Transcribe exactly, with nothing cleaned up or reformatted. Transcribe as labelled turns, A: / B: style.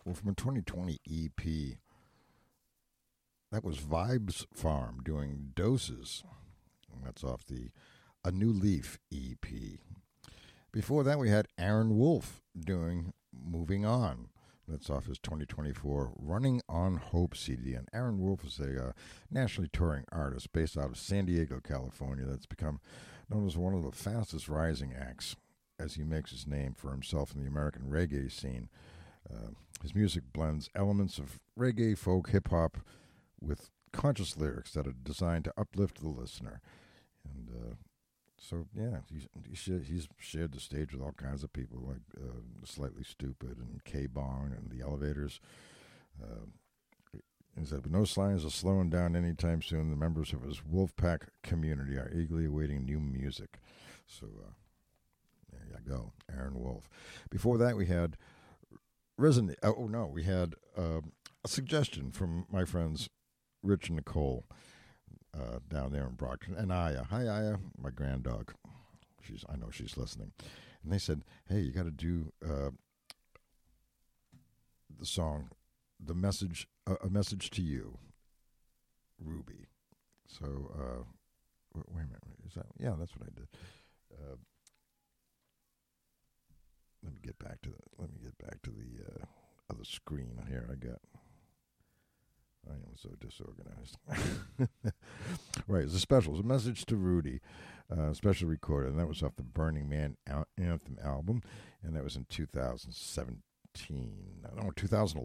A: Well, from a twenty twenty E P, that was Vibes Farm doing Doses. And that's off the A New Leaf E P. Before that, we had Aaron Wolf doing Moving On. That's off his twenty twenty-four Running on Hope C D. And Aaron Wolf is a uh, nationally touring artist based out of San Diego, California, that's become known as one of the fastest rising acts as he makes his name for himself in the American reggae scene. Uh, his music blends elements of reggae, folk, hip hop with conscious lyrics that are designed to uplift the listener. And uh, so, yeah, he's, he sh- he's shared the stage with all kinds of people like uh, Slightly Stupid and K-Bong and the Elevators. Uh, he said, with no signs of slowing down anytime soon, the members of his Wolfpack community are eagerly awaiting new music. So, uh, there you go, Aaron Wolf. Before that, we had Resident. Oh no, we had uh, a suggestion from my friends Rich and Nicole uh, down there in Brockton, and Aya. Hi, Aya, my grand dog. She's. I know she's listening, and they said, "Hey, you got to do uh, the song, the message, uh, a message to you, Ruby." So, uh, wait a minute, is that? Yeah, that's what I did. Uh, Let me get back to the. Let me get back to the uh, other screen here. I got. I am so disorganized. Right, it's a special. It's a message to Rudy, uh, special recorded, and that was off the Burning Man Anthem album, and that was in two thousand seventeen. No, two thousand eleven.